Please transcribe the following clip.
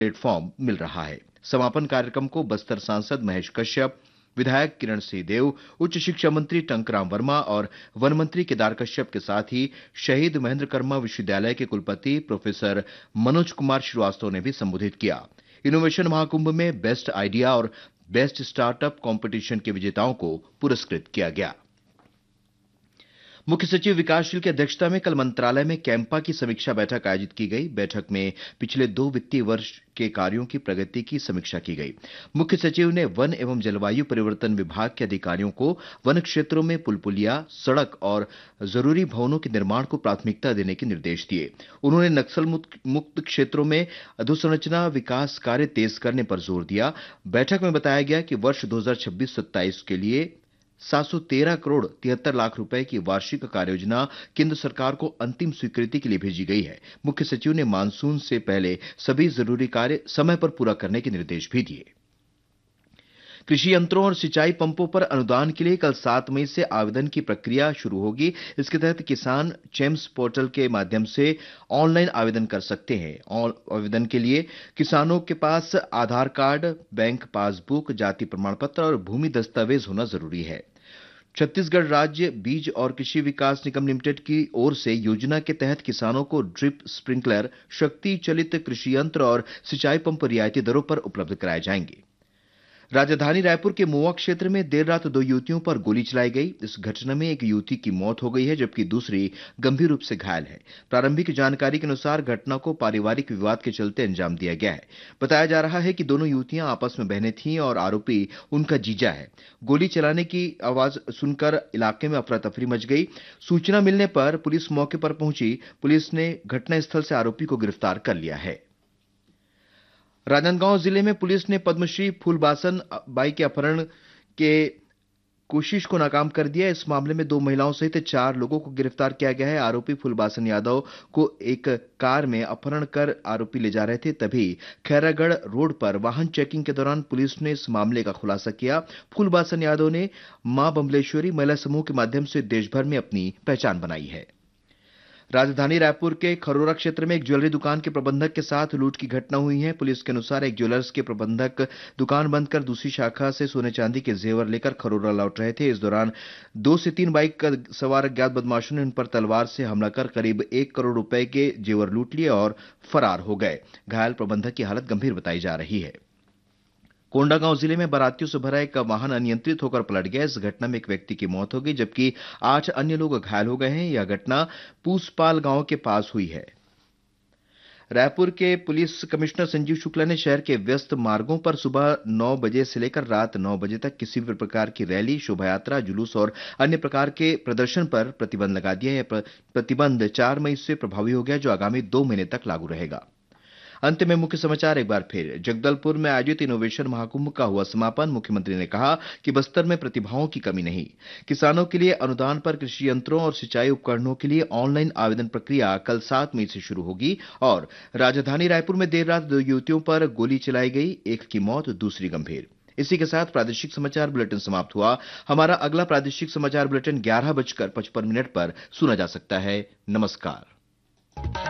Platform मिल रहा है। समापन कार्यक्रम को बस्तर सांसद महेश कश्यप, विधायक किरण सिंहदेव, उच्च शिक्षा मंत्री टंकराम वर्मा और वन मंत्री केदार कश्यप के साथ ही शहीद महेंद्र कर्मा विश्वविद्यालय के कुलपति प्रोफेसर मनोज कुमार श्रीवास्तव ने भी संबोधित किया। इनोवेशन महाकुंभ में बेस्ट आइडिया और बेस्ट स्टार्टअप कंपटीशन के विजेताओं को पुरस्कृत किया गया। मुख्य सचिव विकासशील की अध्यक्षता में कल मंत्रालय में कैंपा की समीक्षा बैठक आयोजित की गई। बैठक में पिछले 2 वित्तीय वर्ष के कार्यों की प्रगति की समीक्षा की गई। मुख्य सचिव ने वन एवं जलवायु परिवर्तन विभाग के अधिकारियों को वन क्षेत्रों में पुल-पुलिया, सड़क और जरूरी भवनों के निर्माण को प्राथमिकता देने के निर्देश दिए। उन्होंने नक्सल मुक्त क्षेत्रों में अधोसंरचना विकास कार्य तेज करने पर जोर दिया। बैठक में बताया गया कि वर्ष 2026-27 के लिए 713 करोड़ 73 लाख रुपए की वार्षिक कार्ययोजना केंद्र सरकार को अंतिम स्वीकृति के लिए भेजी गई है। मुख्य सचिव ने मानसून से पहले सभी जरूरी कार्य समय पर पूरा करने के निर्देश भी दिए। कृषि यंत्रों और सिंचाई पंपों पर अनुदान के लिए कल 7 मई से आवेदन की प्रक्रिया शुरू होगी। इसके तहत किसान चेम्स पोर्टल के माध्यम से ऑनलाइन आवेदन कर सकते हैं। आवेदन के लिए किसानों के पास आधार कार्ड, बैंक पासबुक, जाति प्रमाण पत्र और भूमि दस्तावेज होना जरूरी है। छत्तीसगढ़ राज्य बीज और कृषि विकास निगम लिमिटेड की ओर से योजना के तहत किसानों को ड्रिप स्प्रिंकलर, शक्ति चलित कृषि यंत्र और सिंचाई पंप रियायती दरों पर उपलब्ध कराए जाएंगे। राजधानी रायपुर के मोवा क्षेत्र में देर रात 2 युवतियों पर गोली चलाई गई। इस घटना में एक युवती की मौत हो गई है, जबकि दूसरी गंभीर रूप से घायल है। प्रारंभिक जानकारी के अनुसार घटना को पारिवारिक विवाद के चलते अंजाम दिया गया है। बताया जा रहा है कि दोनों युवतियां आपस में बहनें थीं और आरोपी उनका जीजा है। गोली चलाने की आवाज सुनकर इलाके में अफरा-तफरी मच गई। सूचना मिलने पर पुलिस मौके पर पहुंची। पुलिस ने घटनास्थल से आरोपी को गिरफ्तार कर लिया है। राजनांदगांव जिले में पुलिस ने पद्मश्री फूलबासन बाई के अपहरण के कोशिश को नाकाम कर दिया। इस मामले में 2 महिलाओं सहित 4 लोगों को गिरफ्तार किया गया है। आरोपी फूलबासन यादव को एक कार में अपहरण कर आरोपी ले जा रहे थे, तभी खैरागढ़ रोड पर वाहन चेकिंग के दौरान पुलिस ने इस मामले का खुलासा किया। फूलबासन यादव ने मां बम्बलेश्वरी महिला समूह के माध्यम से देश भर में अपनी पहचान बनाई है। राजधानी रायपुर के खरोरा क्षेत्र में एक ज्वेलरी दुकान के प्रबंधक के साथ लूट की घटना हुई है। पुलिस के अनुसार एक ज्वेलर्स के प्रबंधक दुकान बंद कर दूसरी शाखा से सोने चांदी के जेवर लेकर खरोरा लौट रहे थे। इस दौरान 2 से 3 बाइक का सवार अज्ञात बदमाशों ने उन पर तलवार से हमला कर करीब 1 करोड़ रुपए के जेवर लूट लिए और फरार हो गए। घायल प्रबंधक की हालत गंभीर बताई जा रही है। कोंडागांव जिले में बारातियों से भरा एक वाहन अनियंत्रित होकर पलट गया। इस घटना में एक व्यक्ति की मौत हो गई, जबकि 8 अन्य लोग घायल हो गए हैं। यह घटना पूसपाल गांव के पास हुई है। रायपुर के पुलिस कमिश्नर संजीव शुक्ला ने शहर के व्यस्त मार्गों पर सुबह 9 बजे से लेकर रात 9 बजे तक किसी भी प्रकार की रैली, शोभायात्रा, जुलूस और अन्य प्रकार के प्रदर्शन पर प्रतिबंध लगा दिया है। यह प्रतिबंध 4 मई से प्रभावी हो गया, जो आगामी 2 महीने तक लागू रहेगा। अंत में मुख्य समाचार एक बार फिर। जगदलपुर में आयोजित इनोवेशन महाकुंभ का हुआ समापन। मुख्यमंत्री ने कहा कि बस्तर में प्रतिभाओं की कमी नहीं। किसानों के लिए अनुदान पर कृषि यंत्रों और सिंचाई उपकरणों के लिए ऑनलाइन आवेदन प्रक्रिया कल 7 मई से शुरू होगी। और राजधानी रायपुर में देर रात 2 युवतियों पर गोली चलाई गई, एक की मौत, दूसरी गंभीर। इसी के साथ प्रादेशिक समाचार बुलेटिन समाप्त हुआ। हमारा अगला प्रादेशिक समाचार बुलेटिन 11:55 पर सुना जा सकता है। नमस्कार।